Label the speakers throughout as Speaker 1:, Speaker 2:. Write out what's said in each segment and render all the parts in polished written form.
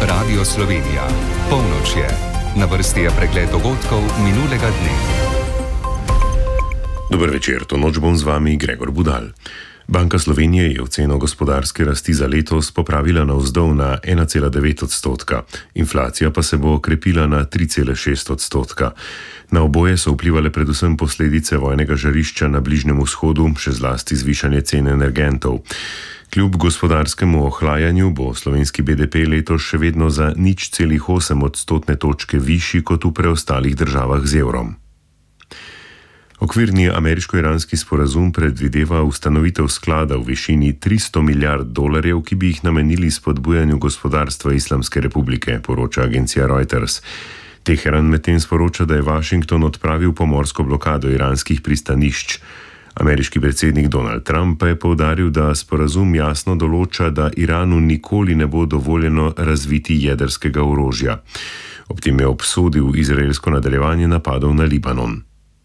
Speaker 1: Radio Slovenija. Polnoč je. Na vrsti je pregled dogodkov minulega dne.
Speaker 2: Dober večer, to noč bom z vami Gregor Budal. Banka Slovenije je oceno gospodarske rasti za letos popravila navzdol na 1,9%, inflacija pa se bo okrepila na 3,6%. Na oboje so vplivale predvsem posledice vojnega žarišča na Bližnjem vzhodu, še zlasti zvišanje cen energentov. Kljub gospodarskemu ohlajanju bo slovenski BDP letos še vedno za 0,8 odstotne točke višji kot v preostalih državah z evrom. Okvirni ameriško-iranski sporazum predvideva ustanovitev sklada v višini $300 milijard, ki bi jih namenili spodbujanju gospodarstva Islamske republike, poroča agencija Reuters. Teheran medtem sporoča, da je Washington odpravil pomorsko blokado iranskih pristanišč. Ameriški predsednik Donald Trump pa je poudaril, da sporazum jasno določa, da Iranu nikoli ne bo dovoljeno razviti jedrskega orožja. Ob tem je obsodil izraelsko nadaljevanje napadov na Libanon.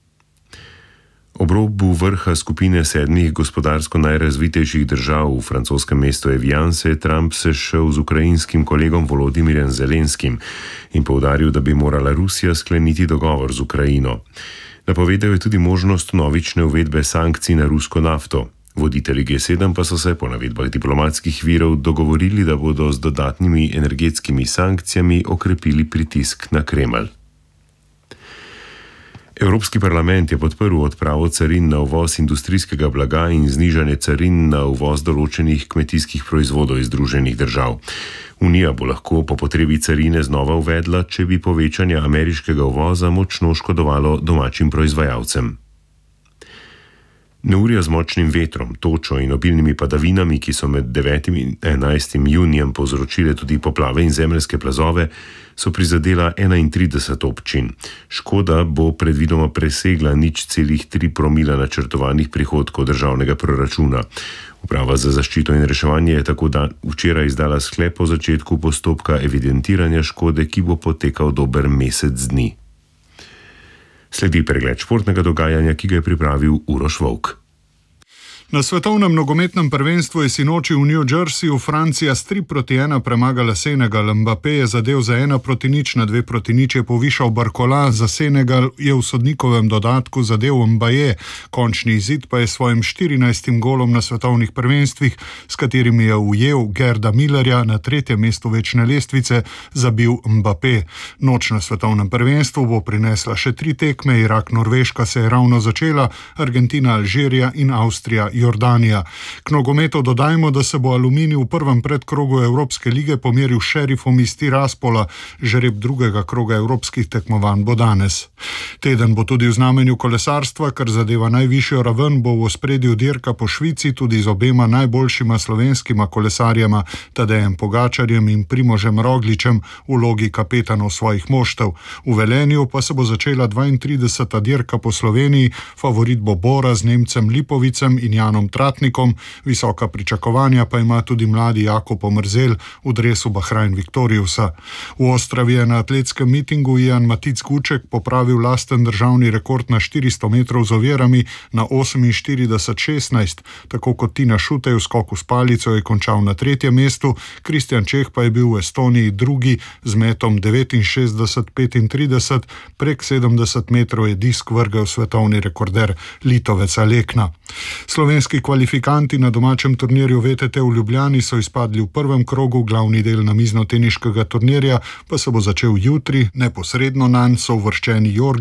Speaker 2: Ob robu vrha skupine 7 gospodarsko najrazvitejših držav v francoskem mestu Evian se je Trump sešel z ukrajinskim kolegom Volodymyrem Zelenskim in poudaril, da bi morala Rusija skleniti dogovor z Ukrajino. Napovedal je tudi možnost vnovične uvedbe sankcij na rusko nafto. Voditelji G7 pa so se po navedbah diplomatskih virov dogovorili, da bodo z dodatnimi energetskimi sankcijami okrepili pritisk na Kremelj. Evropski parlament je podprl odpravo carin na uvoz industrijskega blaga in znižanje carin na uvoz določenih kmetijskih proizvodov iz Združenih držav. Unija bo lahko po potrebi carine znova uvedla, če bi povečanje ameriškega uvoza močno škodovalo domačim proizvajalcem. Neurja z močnim vetrom, točo in obilnimi padavinami, ki so med 9. in 11. junijem povzročile tudi poplave in zemeljske plazove, so prizadela 31 občin. Škoda bo predvidoma presegla 0,3 promila načrtovanih prihodkov državnega proračuna. Uprava za zaščito in reševanje je tako včeraj izdala sklep o začetku postopka evidentiranja škode, ki bo potekal dober mesec dni. Sledi pregled športnega dogajanja, ki ga je pripravil Uroš Volk.
Speaker 3: Na svetovnem nogometnem prvenstvu je sinoči v New Jerseyju Francija s 3-1 premagala Senegal. Mbappé je zadev za 1-0, na 2-0 je povišal Barcola, za Senegal je v sodnikovem dodatku zadev Mbaye. Končni izid pa je svojim 14. golom na svetovnih prvenstvih, s katerimi je ujel Gerda Millerja na 3. mestu večne lestvice, zabil Mbappé. Noč na svetovnem prvenstvu bo prinesla še 3 tekme, Irak-Norveška se je ravno začela, Argentina, Alžirija in Avstrija, Jordanija. K nogometu dodajmo, da se bo Aluminij v prvem predkrogu Evropske lige pomeril s Šerifom iz Tiraspola. Žreb drugega kroga evropskih tekmovanj bo danes. Teden bo tudi v znamenju kolesarstva, kar zadeva najvišjo raven, bo v ospredju dirka po Švici tudi z obema najboljšima slovenskima kolesarjema, Tadejem Pogačarjem in Primožem Rogličem v vlogi kapetanov svojih moštev. V Velenju pa se bo začela 32. dirka po Sloveniji, favorit bo Bora z Nemcem Lipovicem in Janom Tratnikom, visoka pričakovanja pa ima tudi mladi Jakob Omerzel v dresu Bahrain Victoriusa. V Ostravi je na atletskem mitingu Ian Matic Guček popravil lasten državni rekord na 400 metrov z ovirami na 48:16, tako kot Tina Šutej v skoku s palico je končal na 3. mestu, Kristjan Čeh pa je bil v Estoniji drugi z metom 69:35, prek 70 metrov je disk vrgel svetovni rekorder Litovec Alekna. Slovenski kvalifikanti na domačem turnirju VTT v Ljubljani so izpadli v prvem krogu, glavni del namiznoteniškega turnirja pa se bo začel jutri, neposredno nanj so uvrščeni